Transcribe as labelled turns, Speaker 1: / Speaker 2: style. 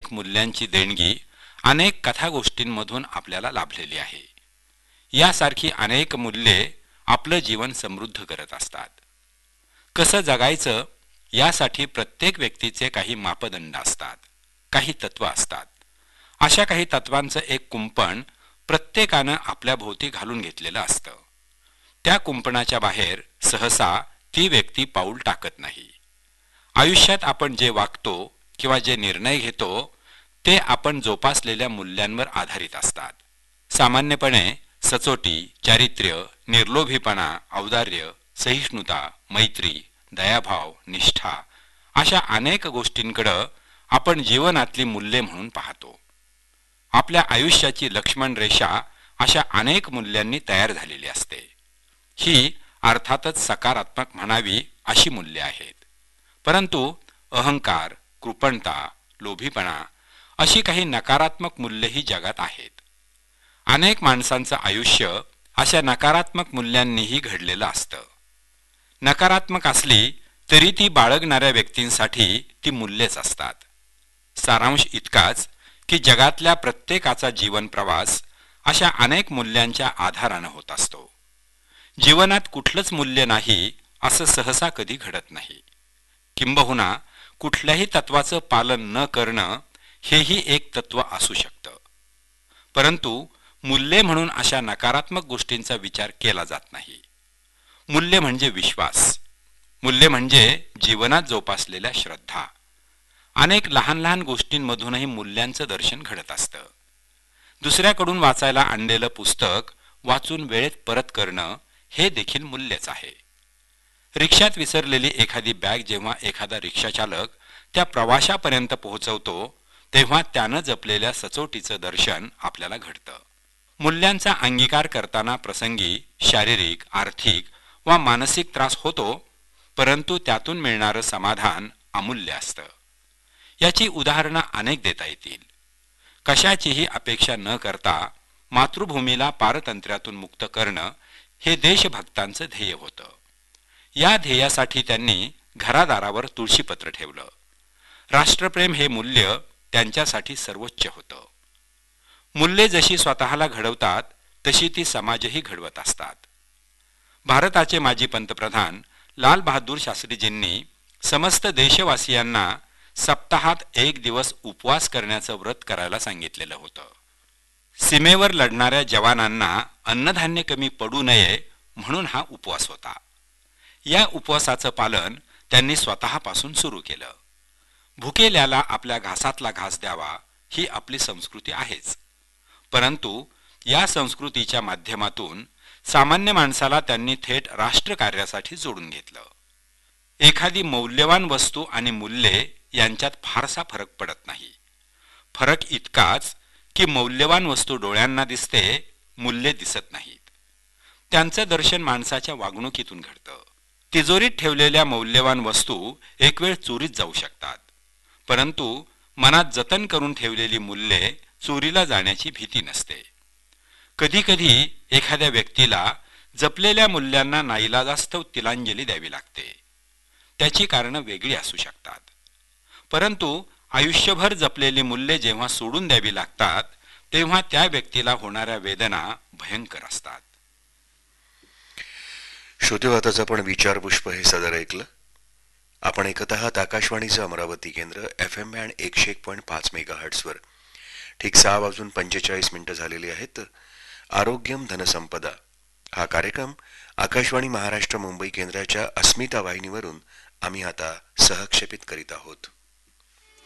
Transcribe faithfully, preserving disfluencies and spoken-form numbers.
Speaker 1: नैतिक मूल्यांची देणगी अनेक कथा गोष्टींमधून आपल्याला लाभलेली आहे. यासारखी अनेक मूल्ये आपलं जीवन समृद्ध करत असतात. कसं जगायचं यासाठी प्रत्येक व्यक्तीचे काही मापदंड असतात, काही तत्व असतात. अशा काही तत्वांचं एक कुंपण प्रत्येकानं आपल्या भोवती घालून घेतलेलं असतं. त्या कुंपणाच्या बाहेर सहसा ती व्यक्ती पाऊल टाकत नाही. आयुष्यात आपण जे वागतो किंवा जे निर्णय घेतो ते आपण जोपासलेल्या मूल्यांवर आधारित असतात. सामान्यपणे सचोटी, चारित्र्य, निर्लोभीपणा, औदार्य, सहिष्णुता, मैत्री, दयाभाव, निष्ठा अशा अनेक गोष्टींकडे आपण जीवनातली मूल्ये म्हणून पाहतो. आपल्या आयुष्याची लक्ष्मण रेषा अशा अनेक मूल्यांनी तयार झालेली असते. ही अर्थातच सकारात्मक म्हणावी अशी मूल्ये आहेत. परंतु अहंकार, कृपणता, लोभीपणा अशी काही नकारात्मक मूल्येही जगात आहेत. अनेक माणसांचं आयुष्य अशा नकारात्मक मूल्यांनीही घडलेलं असतं. नकारात्मक असली तरी ती बाळगणाऱ्या व्यक्तींसाठी ती मूल्येच असतात. सारांश इतकाच की जगातल्या प्रत्येकाचा जीवन प्रवास अशा अनेक मूल्यांच्या आधारानं होत असतो. जीवनात कुठलंच मूल्य नाही असं सहसा कधी घडत नाही. किंबहुना कुठल्याही तत्वाचं पालन न करणं हेही एक तत्व असू शकतं. परंतु मूल्ये म्हणून अशा नकारात्मक गोष्टींचा विचार केला जात नाही. मूल्य म्हणजे विश्वास, मूल्य म्हणजे जीवनात जोपासलेल्या श्रद्धा. अनेक लहान लहान गोष्टींमधूनही मूल्यांचं दर्शन घडत असतं. दुसऱ्याकडून वाचायला आणलेलं पुस्तक वाचून वेळेत परत करणं हे देखील मूल्यच आहे. रिक्षात विसरलेली एखादी बॅग जेव्हा एखादा रिक्षाचालक त्या प्रवाशापर्यंत पोहोचवतो तेव्हा त्यानं जपलेल्या सचोटीचं दर्शन आपल्याला घडतं. मूल्यांचा अंगीकार करताना प्रसंगी शारीरिक, आर्थिक वा मानसिक त्रास होतो, परंतु त्यातून मिळणारं समाधान अमूल्य असतं. याची उदाहरणं अनेक देता येतील. कशाचीही अपेक्षा न करता मातृभूमीला पारतंत्र्यातून मुक्त करणं हे देशभक्तांचं ध्येय होतं. या ध्येयासाठी त्यांनी घरादारावर तुळशीपत्र ठेवलं. राष्ट्रप्रेम हे मूल्य त्यांच्यासाठी सर्वोच्च होतं. मूल्ये जशी स्वतःला घडवतात तशी ती समाजही घडवत असतात. भारताचे माजी पंतप्रधान लाल बहादूर शास्त्रीजींनी समस्त देशवासियांना सप्ताहात एक दिवस उपवास करण्याचं व्रत करायला सांगितलेलं होतं. सीमेवर लढणाऱ्या जवानांना अन्नधान्य कमी पडू नये म्हणून हा उपवास होता. या उपवासाचं पालन त्यांनी स्वतःपासून सुरू केलं. भुकेल्याला आपल्या घासातला घास द्यावा ही आपली संस्कृती आहेच. परंतु या संस्कृतीच्या माध्यमातून सामान्य माणसाला त्यांनी थेट राष्ट्रकार्यासाठी जोडून घेतलं. एखादी मौल्यवान वस्तू आणि मूल्ये यांच्यात फारसा फरक पडत नाही. फरक इतकाच की मौल्यवान वस्तू डोळ्यांना दिसते, मूल्ये दिसत नाहीत. त्यांचं दर्शन माणसाच्या वागणुकीतून घडतं. तिजोरीत ठेवलेल्या मौल्यवान वस्तू एक वेळ चोरीत जाऊ शकतात, परंतु मनात जतन करून ठेवलेली मूल्ये चोरीला जाण्याची भीती नसते. कधी कधी एखाद्या व्यक्तीला जपलेल्या मूल्यांना नाईलाजास्तव तिलांजली द्यावी लागते. त्याची कारणं वेगळी असू शकतात, परंतु आयुष्यभर जपलेली मूल्ये जेव्हा सोडून द्यावी लागतात तेव्हा त्या व्यक्तीला होणाऱ्या वेदना भयंकर असतात.
Speaker 2: श्रोतेवाताचं आपण विचारपुष्प हे सदर ऐकलं. आपण ऐकत आहात आकाशवाणीचं अमरावती केंद्र एफ एम बँड एकशे एक पॉईंट पाच मेगा हर्ट्सवर. ठीक सहा वाजून पंचेचाळीस मिनिटं झालेली आहेत. आरोग्यम धनसंपदा हा कार्यक्रम आकाशवाणी महाराष्ट्र मुंबई केंद्राच्या अस्मिता वाहिनीवरून आम्ही आता सहक्षेपित करीत आहोत.